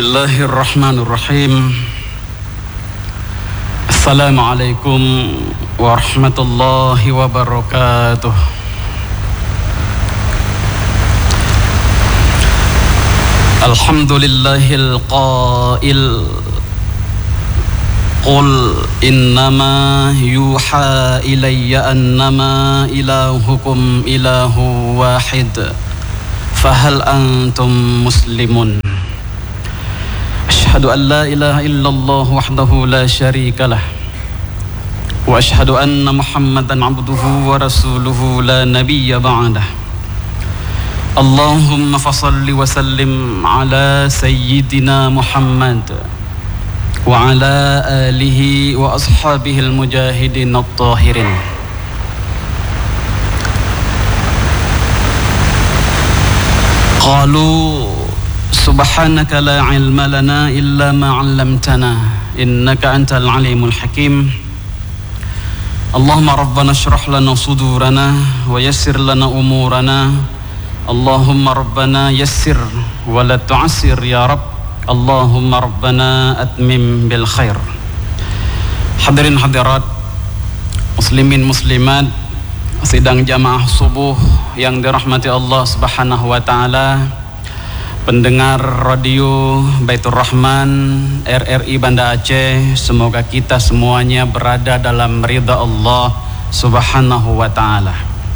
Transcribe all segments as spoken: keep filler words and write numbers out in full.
Bismillahirrahmanirrahim. Assalamualaikum warahmatullahi wabarakatuh. Alhamdulillahil qail Qul innama yuha ilayya annama ilahukum ilahu wahid Fahal antum muslimun. Ashhadu an la ilaha illallah wahdahu la syarika lah wa ashhadu anna Muhammadan abduhu wa rasuluhu la nabiyya ba'dah. Allahumma fasalli wa sallim ala sayyidina Muhammad wa ala alihi wa ashabihi al-mujahidin at-tahirin. Qalu subhanaka la ilma lana illa ma 'allamtana innaka antal alimul hakim. Allahumma rabbana shrah lana sudurana wa yassir lana umurana. Allahumma rabbana yassir wa la tu'assir ya Rabb. Allahumma rabbana atmim bil khair. Hadirin hadirat, muslimin muslimat, sidang jamaah subuh yang dirahmati Allah Subhanahu wa taala, pendengar radio Baitur Rahman R R I Banda Aceh, semoga kita semuanya berada dalam ridha Allah Subhanahu wa taala.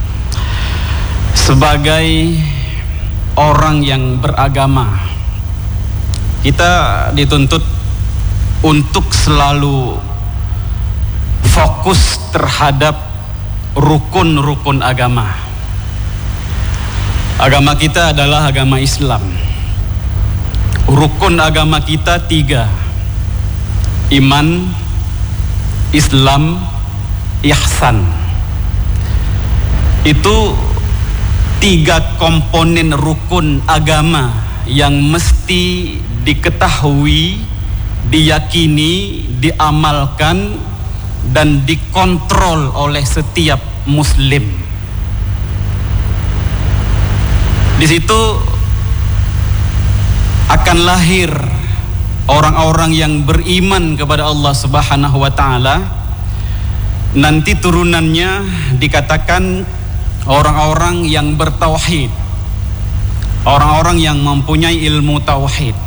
Sebagai orang yang beragama, kita dituntut untuk selalu fokus terhadap rukun-rukun agama. Agama kita adalah agama Islam. Rukun agama kita tiga: iman, Islam, ihsan. Itu tiga komponen rukun agama yang mesti diketahui, diyakini, diamalkan, dan dikontrol oleh setiap muslim. Di situ akan lahir orang-orang yang beriman kepada Allah Subhanahu wa taala. Nanti turunannya dikatakan orang-orang yang bertauhid, orang-orang yang mempunyai ilmu tauhid.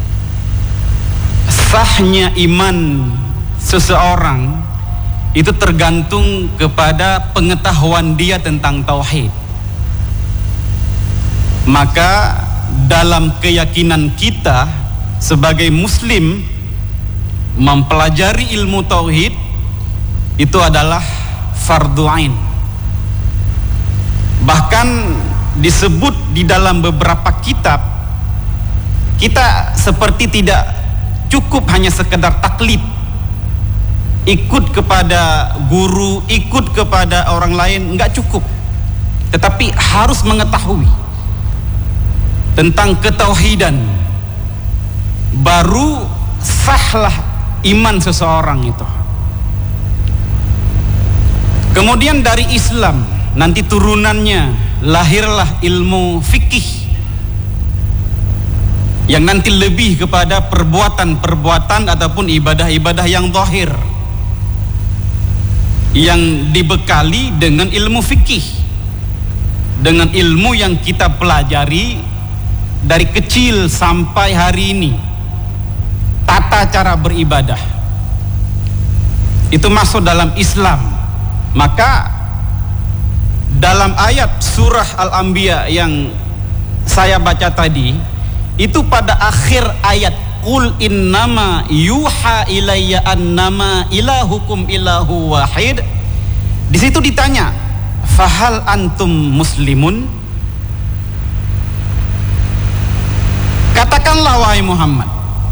Sahnya iman seseorang itu tergantung kepada pengetahuan dia tentang tauhid. Maka dalam keyakinan kita sebagai muslim, mempelajari ilmu tauhid itu adalah fardhu ain. Bahkan disebut di dalam beberapa kitab, kita seperti tidak cukup hanya sekedar taklid, ikut kepada guru, ikut kepada orang lain, enggak cukup. Tetapi harus mengetahui tentang ketauhidan, baru sahlah iman seseorang itu. Kemudian dari Islam nanti turunannya lahirlah ilmu fikih yang nanti lebih kepada perbuatan-perbuatan ataupun ibadah-ibadah yang zahir, yang dibekali dengan ilmu fikih, dengan ilmu yang kita pelajari dari kecil sampai hari ini. Tata cara beribadah itu masuk dalam Islam. Maka dalam ayat surah Al-Anbiya yang saya baca tadi, itu pada akhir ayat Qul innama yuha ilayya annama ilahukum ilahu wahid, di situ ditanya, fahal antum muslimun? Katakanlah wahai Muhammad,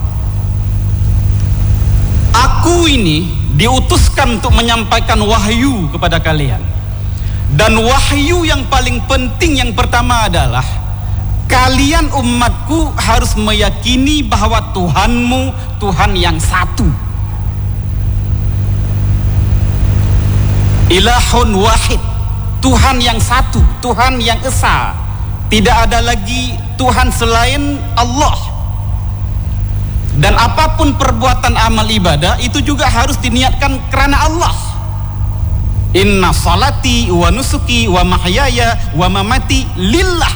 aku ini diutuskan untuk menyampaikan wahyu kepada kalian. Dan wahyu yang paling penting yang pertama adalah kalian umatku harus meyakini bahwa Tuhanmu Tuhan yang satu, ilahun wahid, Tuhan yang satu, Tuhan yang esa. Tidak ada lagi Tuhan selain Allah. Dan apapun perbuatan amal ibadah itu juga harus diniatkan karena Allah. Inna salati wa nusuki wa mahyaya wa mamati lillah,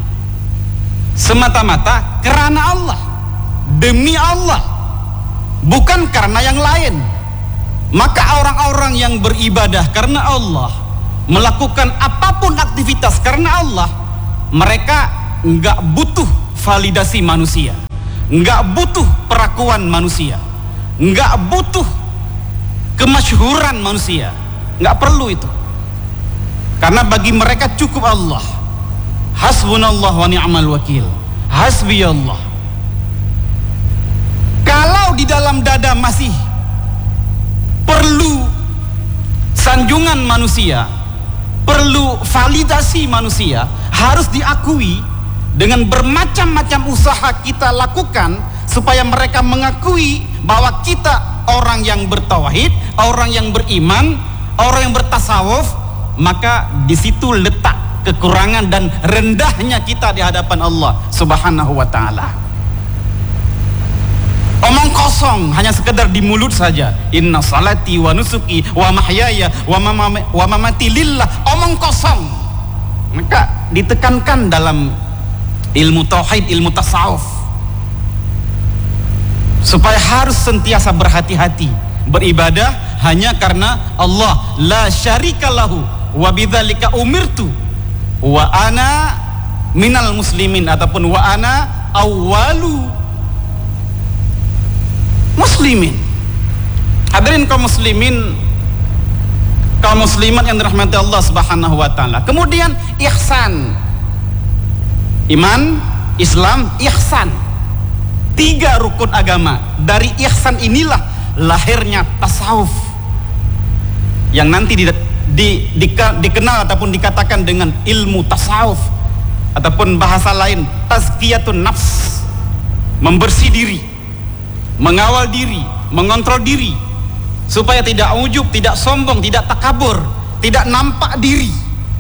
semata-mata karena Allah, demi Allah, bukan karena yang lain. Maka orang-orang yang beribadah karena Allah, melakukan apapun aktivitas karena Allah, mereka nggak butuh validasi manusia, nggak butuh perakuan manusia, nggak butuh kemasyhuran manusia, nggak perlu itu. Karena bagi mereka cukup Allah. Hasbunallah wa ni'mal wakil, hasbi Allah. Kalau di dalam dada masih perlu sanjungan manusia, perlu validasi manusia, harus diakui dengan bermacam-macam usaha kita lakukan supaya mereka mengakui bahwa kita orang yang bertauhid, orang yang beriman, orang yang bertasawuf. Maka di situ letak kekurangan dan rendahnya kita di hadapan Allah Subhanahu wa taala. Omong kosong, hanya sekedar di mulut saja. Inna salati wa nusuki wa mahyaya wa mamati, wa mamati lillah. Omong kosong. Maka ditekankan dalam ilmu tauhid, ilmu tasawuf, supaya harus sentiasa berhati-hati beribadah hanya karena Allah. La syarika lahu wa bidzalika umirtu wa ana minal muslimin, ataupun wa ana awwalu muslimin. Hadirin kaum muslimin, kaum muslimat yang dirahmati Allah Subhanahu wa taala. Kemudian ihsan, iman, Islam, ihsan. Tiga rukun agama. Dari ihsan inilah lahirnya tasawuf, yang nanti di, di, di, dikenal ataupun dikatakan dengan ilmu tasawuf, ataupun bahasa lain tazkiyatun nafs, membersih diri, mengawal diri, mengontrol diri, supaya tidak ujub, tidak sombong, tidak takabur, tidak nampak diri.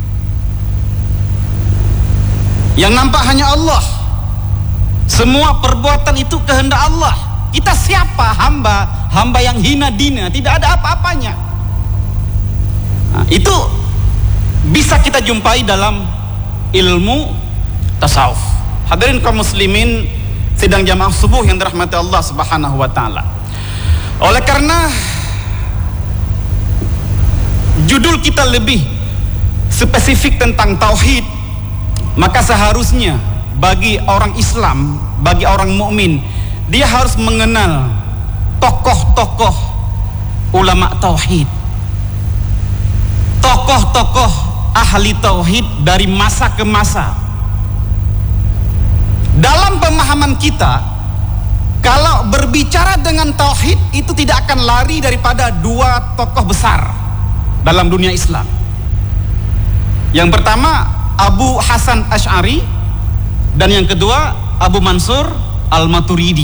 Yang nampak hanya Allah. Semua perbuatan itu kehendak Allah. Kita siapa? Hamba, hamba yang hina dina, tidak ada apa-apanya. Nah, itu bisa kita jumpai dalam ilmu tasawuf. Hadirin kaum muslimin sidang jamaah subuh yang dirahmati Allah Subhanahu wa taala. Oleh karena judul kita lebih spesifik tentang tauhid, maka seharusnya bagi orang Islam, bagi orang mukmin, dia harus mengenal tokoh-tokoh ulama tauhid, tokoh-tokoh ahli tauhid dari masa ke masa. Dalam pemahaman kita, kalau berbicara dengan tauhid itu tidak akan lari daripada dua tokoh besar dalam dunia Islam. Yang pertama Abu Hasan Asy'ari, dan yang kedua Abu Mansur Al-Maturidi.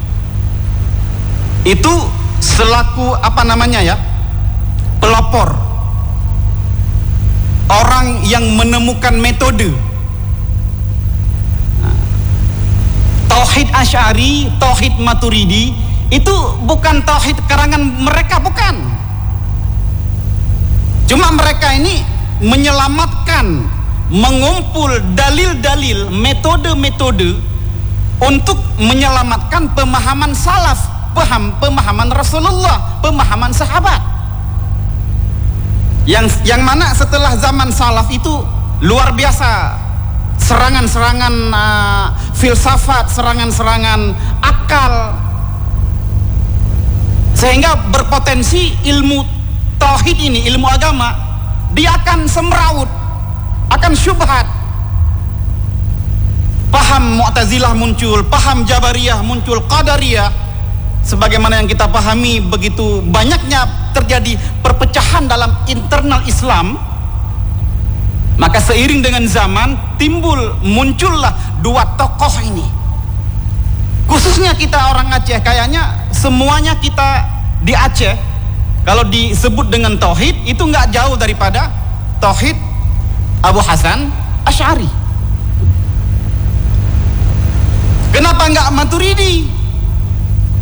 Itu selaku apa namanya ya, pelopor, orang yang menemukan metode. Nah, tauhid Asy'ari, tauhid Maturidi itu bukan tauhid karangan mereka, bukan. Cuma mereka ini menyelamatkan, mengumpul dalil-dalil, metode-metode untuk menyelamatkan pemahaman salaf, paham pemahaman Rasulullah, pemahaman sahabat. Yang yang mana setelah zaman salaf itu luar biasa, serangan-serangan uh, filsafat, serangan-serangan akal, sehingga berpotensi ilmu tauhid ini, ilmu agama, dia akan semrawut, akan syubhat. Paham Mu'tazilah muncul, paham Jabariyah muncul, Qadariyah. Sebagaimana yang kita pahami, begitu banyaknya terjadi perpecahan dalam internal Islam. Maka seiring dengan zaman timbul, muncullah dua tokoh ini. Khususnya kita orang Aceh, kayaknya semuanya kita di Aceh, kalau disebut dengan tauhid itu nggak jauh daripada tauhid Abu Hasan Asy'ari. Kenapa enggak Maturidi?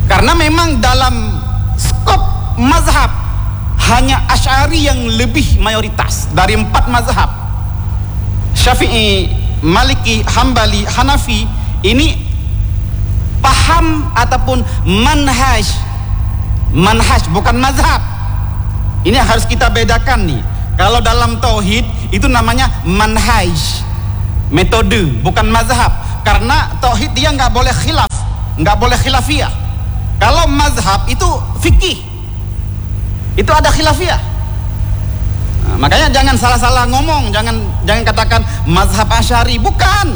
Karena memang dalam skop mazhab hanya Asy'ari yang lebih mayoritas dari empat mazhab, Syafi'i, Maliki, Hambali, Hanafi. Ini paham ataupun manhaj, manhaj bukan mazhab. Ini harus kita bedakan nih. Kalau dalam tauhid itu namanya manhaj, metode, bukan mazhab. Karena tauhid dia nggak boleh khilaf, nggak boleh khilafiyah. Kalau mazhab itu fikih, itu ada khilafiyah. Nah, makanya jangan salah-salah ngomong, jangan jangan katakan mazhab Asy'ari, bukan.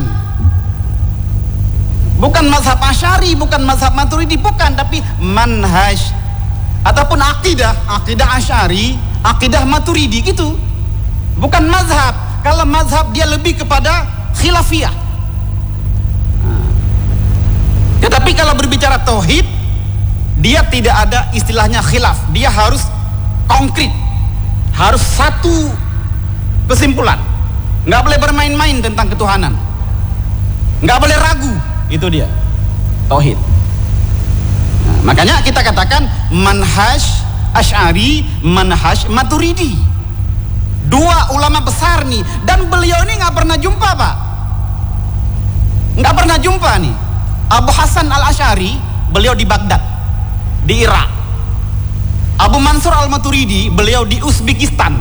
Bukan mazhab Asy'ari, bukan mazhab Maturidi, bukan, tapi manhaj ataupun akidah, akidah Asy'ari, akidah Maturidi gitu. Bukan mazhab. Kalau mazhab dia lebih kepada khilafiyah. Nah. Tetapi kalau berbicara tauhid, dia tidak ada istilahnya khilaf. Dia harus konkret, harus satu kesimpulan. Nggak boleh bermain-main tentang ketuhanan, nggak boleh ragu. Itu dia tauhid. Nah, makanya kita katakan manhaj Asy'ari, manhaj Maturidi, dua ulama besar nih. Dan beliau ini nggak pernah jumpa, Pak, nggak pernah jumpa nih. Abu Hasan al-Asy'ari beliau di Baghdad, di Irak. Abu Mansur al-Maturidi beliau di Uzbekistan,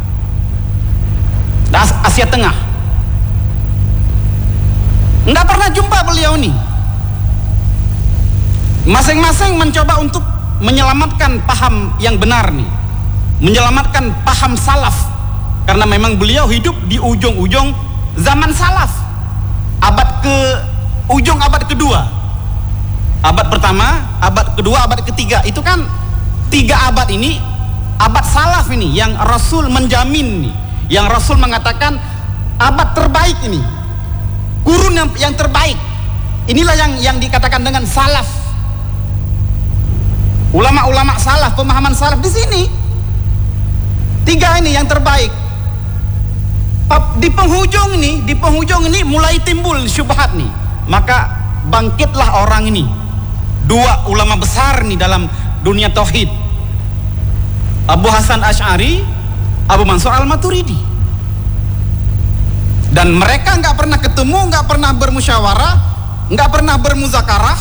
Asia Tengah. Nggak pernah jumpa beliau nih. Masing-masing mencoba untuk menyelamatkan paham yang benar nih, menyelamatkan paham salaf. Karena memang beliau hidup di ujung-ujung zaman salaf, abad ke ujung abad kedua, abad pertama, abad kedua, abad ketiga. Itu kan tiga abad ini abad salaf ini, yang Rasul menjamin nih, yang Rasul mengatakan abad terbaik ini, kurun yang, yang terbaik. Inilah yang yang dikatakan dengan salaf. Ulama-ulama salaf, pemahaman salaf di sini. Tiga ini yang terbaik. Di penghujung ini, di penghujung ini mulai timbul syubhat nih. Maka bangkitlah orang ini, dua ulama besar nih dalam dunia tauhid, Abu Hasan Asy'ari, Abu Mansur al-Maturidi. Dan mereka nggak pernah ketemu, nggak pernah bermusyawarah, nggak pernah bermuzakarah,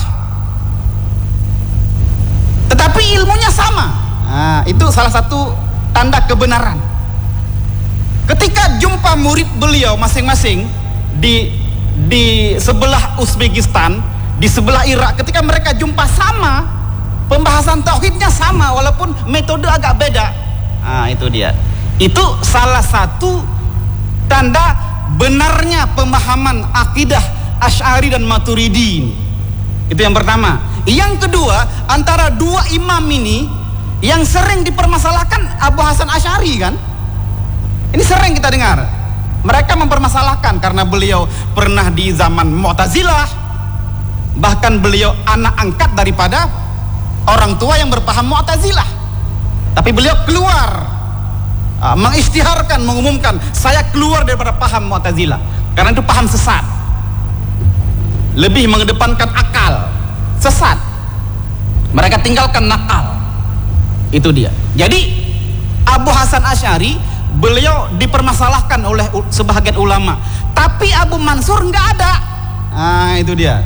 tetapi ilmunya sama. Nah, itu salah satu tanda kebenaran. Ketika jumpa murid beliau masing-masing di di sebelah Uzbekistan, di sebelah Irak, ketika mereka jumpa sama, pembahasan tauhidnya sama walaupun metode agak beda. Nah, itu dia. Itu salah satu tanda benarnya pemahaman akidah Asy'ari dan Maturidi. Itu yang pertama. Yang kedua, antara dua imam ini yang sering dipermasalahkan Abu Hasan Asy'ari kan? Ini sering kita dengar. Mereka mempermasalahkan karena beliau pernah di zaman Mu'tazilah. Bahkan beliau anak angkat daripada orang tua yang berpaham Mu'tazilah. Tapi beliau keluar, uh, mengisytiharkan, mengumumkan, saya keluar daripada paham Mu'tazilah. Karena itu paham sesat. Lebih mengedepankan akal, sesat. Mereka tinggalkan nakal. Itu dia. Jadi Abu Hasan Asy'ari beliau dipermasalahkan oleh sebagian ulama, tapi Abu Mansur nggak ada. Nah, itu dia.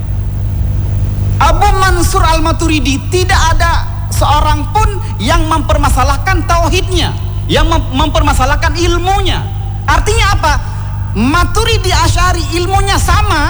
Abu Mansur al-Maturidi tidak ada seorang pun yang mempermasalahkan tauhidnya, yang mem mempermasalahkan ilmunya. Artinya apa? Maturidi Asy'ari ilmunya sama.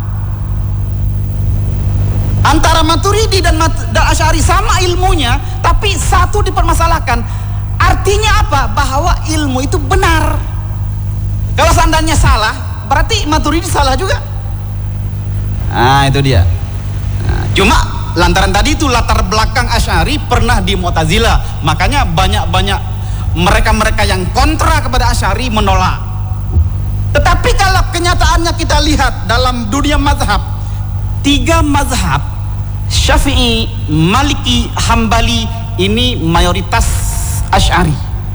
Antara Maturidi dan, Mat dan Asy'ari sama ilmunya, tapi satu dipermasalahkan. Artinya apa? Bahwa ilmu itu benar. Kalau seandainya salah, berarti Maturidi salah juga. Nah, itu dia. Nah, cuma lantaran tadi itu latar belakang Asy'ari pernah di Mu'tazilah, makanya banyak-banyak mereka-mereka yang kontra kepada Asy'ari menolak. Tetapi kalau kenyataannya kita lihat dalam dunia mazhab, tiga mazhab, Syafi'i, Maliki, Hambali, ini mayoritas Asy'ari.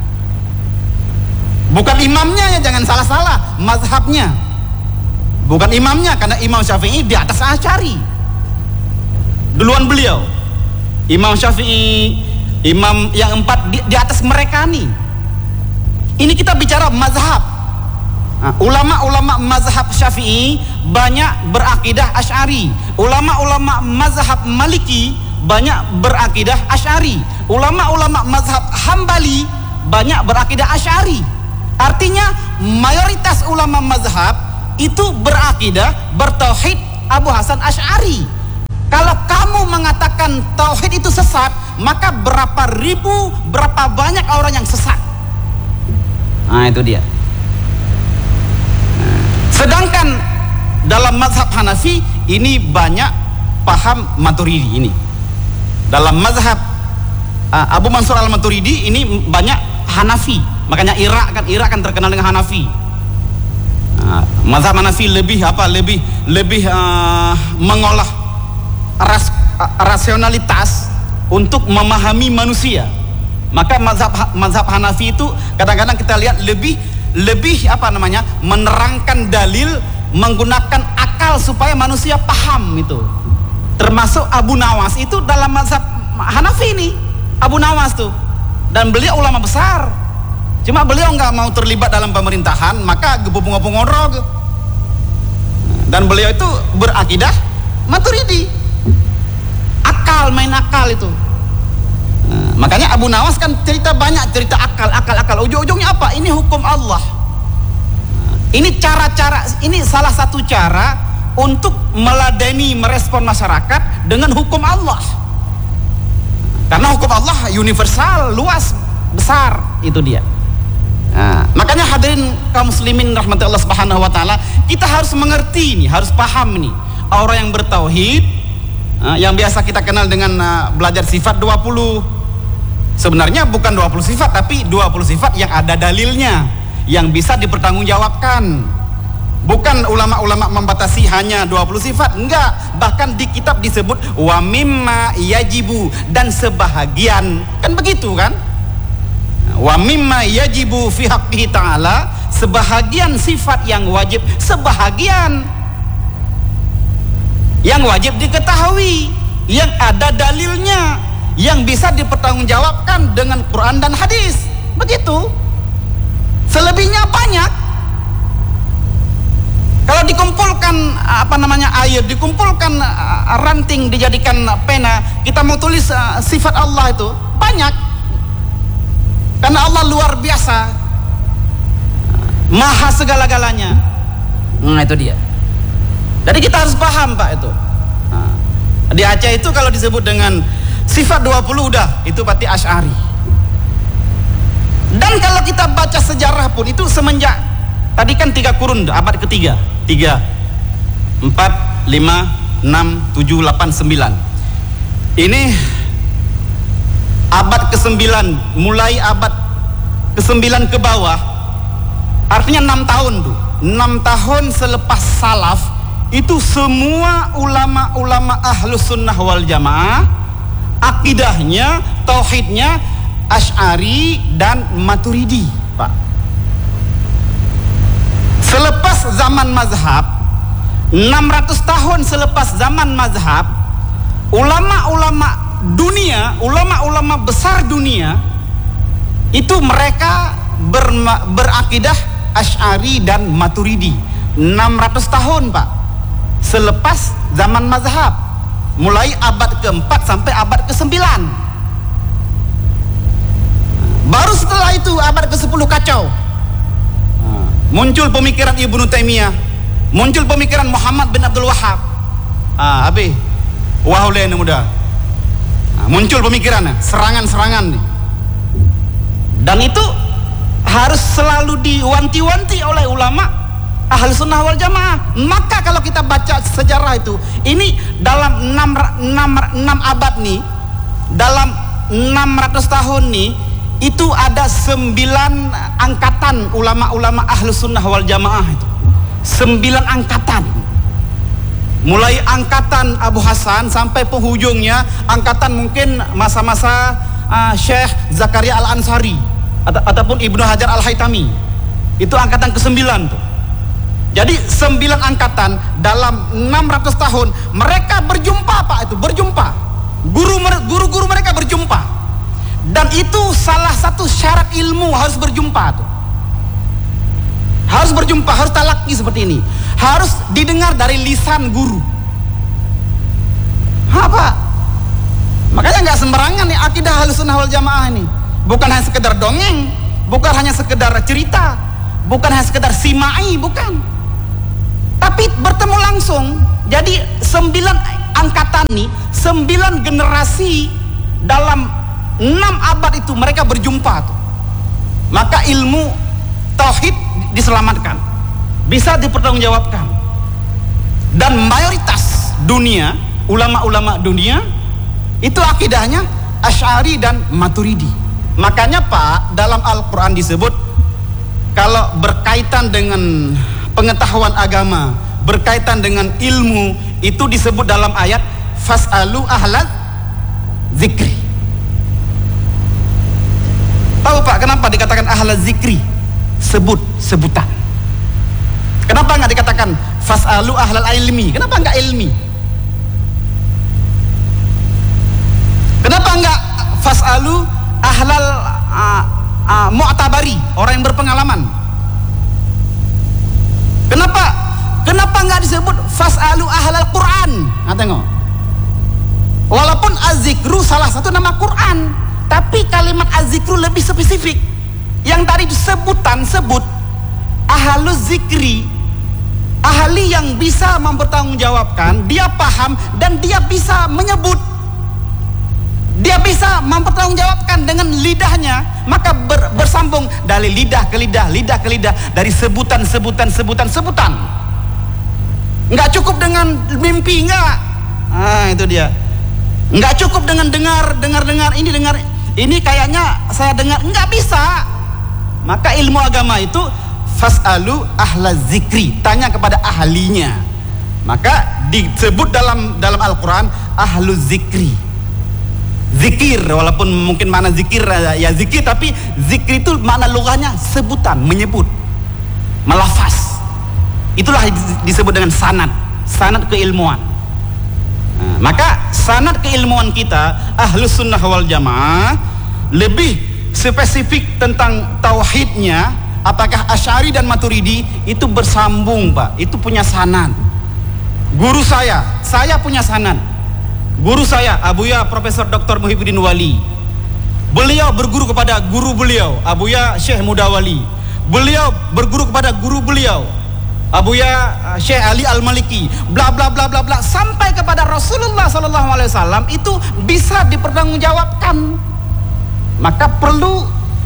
Bukan imamnya ya, jangan salah-salah, mazhabnya. Bukan imamnya, karena Imam Syafi'i di atas Asy'ari. Duluan beliau. Imam Syafi'i, imam yang empat di, di atas mereka nih. Ini kita bicara mazhab. Nah, ulama-ulama mazhab Syafi'i banyak berakidah Asy'ari. Ulama-ulama mazhab Maliki banyak berakidah Asy'ari. Ulama-ulama mazhab Hambali banyak berakidah Asy'ari. Artinya mayoritas ulama mazhab itu berakidah bertauhid Abu Hasan Asy'ari. Kalau kamu mengatakan tauhid itu sesat, maka berapa ribu, berapa banyak orang yang sesat. Nah, itu dia. Sedangkan dalam mazhab Hanafi ini banyak paham Maturidi ini. Dalam mazhab uh, Abu Mansur al-Maturidi ini banyak Hanafi. Makanya Irak kan Irak kan terkenal dengan Hanafi. Uh, mazhab Hanafi lebih apa? Lebih lebih uh, mengolah ras, uh, rasionalitas untuk memahami manusia. Maka mazhab mazhab Hanafi itu kadang-kadang kita lihat lebih lebih apa namanya? menerangkan dalil menggunakan akal supaya manusia paham itu. Termasuk Abu Nawas itu dalam mazhab Hanafi ini, Abu Nawas tuh. Dan beliau ulama besar. Cuma beliau nggak mau terlibat dalam pemerintahan, maka gebubung-gebung-ngorog. Dan beliau itu berakidah Maturidi. Akal, main akal itu. Nah, makanya Abu Nawas kan cerita banyak cerita akal, akal, akal. Ujung-ujungnya apa? Ini hukum Allah. Nah, ini cara-cara, ini salah satu cara untuk meladeni, merespon masyarakat dengan hukum Allah. Karena hukum Allah universal, luas, besar, itu dia. Nah, makanya hadirin kaum muslimin rahmati Allah Subhanahu wa taala, kita harus mengerti nih, harus paham nih. Orang yang bertauhid, uh, yang biasa kita kenal dengan uh, belajar sifat dua puluh. Sebenarnya bukan dua puluh sifat, tapi dua puluh sifat yang ada dalilnya, yang bisa dipertanggungjawabkan. Bukan ulama-ulama membatasi hanya dua puluh sifat, enggak. Bahkan di kitab disebut wa mimma yajibu, dan sebahagian, kan begitu kan? Wa mimma yajibu fi haqqihi ta'ala, sebahagian sifat yang wajib, sebahagian yang wajib diketahui, yang ada dalilnya, yang bisa dipertanggungjawabkan dengan Quran dan hadis. Begitu. Selebihnya banyak. Kalau dikumpulkan apa namanya air, dikumpulkan uh, ranting, dijadikan pena, kita mau tulis uh, sifat Allah itu banyak. Karena Allah luar biasa, maha segala-galanya. Nah, itu dia. Jadi kita harus paham Pak itu. Nah, di Aceh itu kalau disebut dengan sifat dua puluh udah, itu berarti Asy'ari. Dan kalau kita baca sejarah pun itu semenjak tadi kan tiga kurun, abad ketiga, tiga, empat, lima, enam, tujuh, delapan, sembilan. Ini abad kesembilan, mulai abad kesembilan ke bawah, artinya enam tahun tuh, enam tahun selepas salaf itu semua ulama-ulama ahlus sunnah wal jamaah akidahnya, tauhidnya Asy'ari dan Maturidi, Pak. Selepas zaman mazhab, enam ratus tahun selepas zaman mazhab, ulama-ulama dunia, ulama-ulama besar dunia itu mereka ber, berakidah Asy'ari dan Maturidi. Enam ratus tahun Pak selepas zaman mazhab, mulai abad keempat sampai abad kesembilan. Baru setelah itu abad kesepuluh kacau, muncul pemikiran Ibnu Taimiyah, muncul pemikiran Muhammad bin Abdul Wahab. Ah, abi wahai ini muda, muncul pemikirannya, serangan-serangan nih. Dan itu harus selalu diwanti-wanti oleh ulama ahli sunnah wal jamaah. Maka kalau kita baca sejarah itu, ini dalam enam abad nih, dalam enam ratus tahun nih, itu ada sembilan angkatan ulama-ulama ahli sunnah wal jamaah itu. Sembilan angkatan. Mulai angkatan Abu Hasan sampai penghujungnya angkatan mungkin masa-masa uh, Syekh Zakaria Al-Ansari atau, ataupun Ibnu Hajar Al-Haytami. Itu angkatan kesembilan tuh. Jadi sembilan angkatan dalam enam ratus tahun mereka berjumpa Pak, itu berjumpa. Guru guru-guru mereka berjumpa, dan itu salah satu syarat ilmu, harus berjumpa tuh. Harus berjumpa, harus talaki seperti ini, harus didengar dari lisan guru. Apa? Makanya nggak sembarangan nih akidah Ahlussunnah wal Jamaah ini. Bukan hanya sekedar dongeng, bukan hanya sekedar cerita, bukan hanya sekedar simai, bukan. Tapi bertemu langsung. Jadi sembilan angkatan nih, sembilan generasi dalam enam abad itu mereka berjumpa tuh. Maka ilmu tauhid diselamatkan, bisa dipertanggungjawabkan. Dan mayoritas dunia, ulama-ulama dunia itu akidahnya Asy'ari dan Maturidi. Makanya Pak, dalam Al-Quran disebut kalau berkaitan dengan pengetahuan agama, berkaitan dengan ilmu, itu disebut dalam ayat fas'alu ahlaz zikri. Tahu Pak kenapa dikatakan ahlaz zikri? Sebut, sebutan. Kenapa nggak dikatakan fas'alu ahlal ilmi? Kenapa nggak ilmi? Kenapa nggak fas'alu ahlal uh, uh, mu'tabari, orang yang berpengalaman? Kenapa? Kenapa nggak disebut fas'alu ahlal Quran? Nah, tengok. Walaupun az-zikru salah satu nama Quran, tapi kalimat az-zikru lebih spesifik. Yang tadi sebutan sebut ahluz zikri, ahli yang bisa mempertanggungjawabkan, dia paham dan dia bisa menyebut, dia bisa mempertanggungjawabkan dengan lidahnya, maka ber, bersambung dari lidah ke lidah, lidah ke lidah, dari sebutan, sebutan, sebutan, sebutan. Nggak cukup dengan mimpi, nggak. Ah, itu dia. Nggak cukup dengan dengar, dengar, dengar, ini dengar, ini kayaknya saya dengar, nggak bisa. Maka ilmu agama itu fas'alu ahla zikri, tanya kepada ahlinya. Maka disebut dalam dalam Al-Quran ahlu zikri, zikir. Walaupun mungkin makna zikir ya zikir, tapi zikir itu makna lughahnya sebutan, menyebut, melafaz. Itulah disebut dengan sanad, sanad keilmuan. Nah, maka sanad keilmuan kita Ahlussunnah wal Jamaah lebih spesifik tentang tauhidnya. Apakah Asy'ari dan Maturidi itu bersambung Pak, itu punya sanad. Guru saya, saya punya sanad. Guru saya Abuya Profesor Doktor Muhyiddin Wali, beliau berguru kepada guru beliau Abuya Syekh Mudawali, beliau berguru kepada guru beliau Abuya Syekh Ali Al-Maliki, bla bla bla bla bla, sampai kepada Rasulullah Sallallahu Alaihi Wasallam. Itu bisa dipertanggungjawabkan. Maka perlu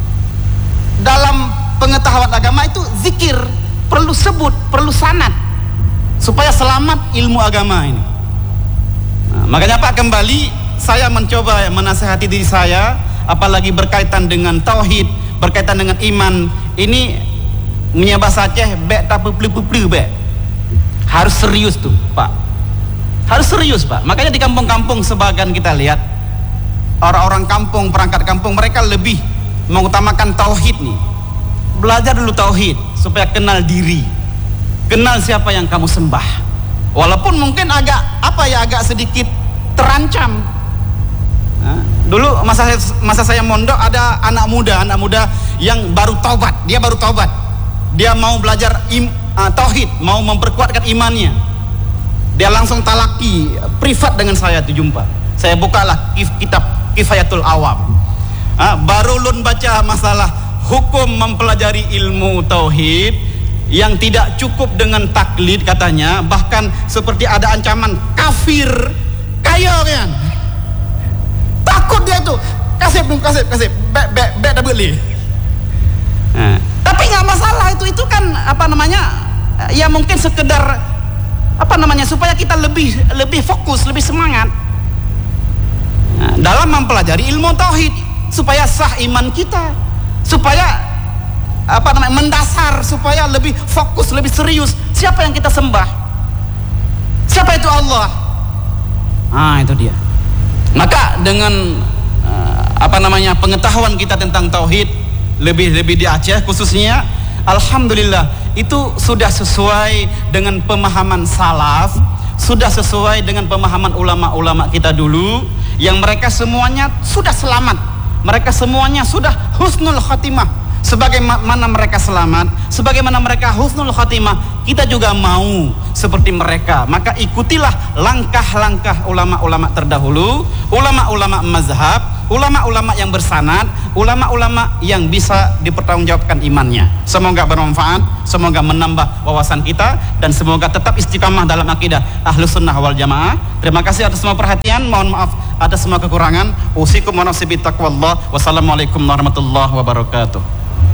dalam pengetahuan agama itu zikir, perlu sebut, perlu sanad, supaya selamat ilmu agama ini. Nah, makanya Pak, kembali saya mencoba menasihati diri saya, apalagi berkaitan dengan tauhid, berkaitan dengan iman. Ini menyabah Aceh, bek tak pepli-pepli bek. Harus serius tuh Pak, harus serius Pak. Makanya di kampung-kampung sebagian kita lihat orang-orang kampung, perangkat kampung, mereka lebih mengutamakan tauhid nih. Belajar dulu tauhid supaya kenal diri, kenal siapa yang kamu sembah. Walaupun mungkin agak apa ya, agak sedikit terancam. Nah, dulu masa masa saya mondok ada anak muda, anak muda yang baru taubat, dia baru taubat, dia mau belajar im, uh, tauhid, mau memperkuatkan imannya. Dia langsung talaki privat dengan saya tuh jumpa. Saya bukalah kitab Kifayatul Awam. Ah, baru lun baca masalah hukum mempelajari ilmu tauhid, yang tidak cukup dengan taklid katanya, bahkan seperti ada ancaman kafir, kaya kan. Takut dia itu, kasih kasih kasih, bek bek bek double li. Nah, tapi nggak masalah itu, itu kan apa namanya? Ya mungkin sekedar apa namanya, supaya kita lebih lebih fokus, lebih semangat. Nah, dalam mempelajari ilmu tauhid supaya sah iman kita, supaya apa namanya, mendasar, supaya lebih fokus, lebih serius. Siapa yang kita sembah? Siapa itu Allah? Ah, itu dia. Maka dengan uh, apa namanya, pengetahuan kita tentang tauhid lebih-lebih di Aceh khususnya, alhamdulillah itu sudah sesuai dengan pemahaman salaf, sudah sesuai dengan pemahaman ulama-ulama kita dulu, yang mereka semuanya sudah selamat, mereka semuanya sudah husnul khatimah. Sebagaimana mereka selamat, sebagaimana mereka husnul khatimah, kita juga mau seperti mereka. Maka ikutilah langkah-langkah ulama-ulama terdahulu, ulama-ulama mazhab, ulama-ulama yang bersanad, ulama-ulama yang bisa dipertanggungjawabkan imannya. Semoga bermanfaat, semoga menambah wawasan kita, dan semoga tetap istiqamah dalam akidah Ahlus Sunnah wal Jamaah. Terima kasih atas semua perhatian, mohon maaf atas semua kekurangan. Usikum wa nafsi bittaqwallah. Wassalamualaikum warahmatullahi wabarakatuh.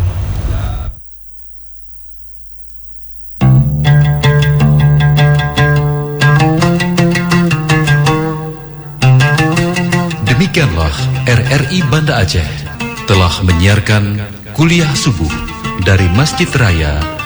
Demikianlah R R I Banda Aceh telah menyiarkan kuliah subuh dari Masjid Raya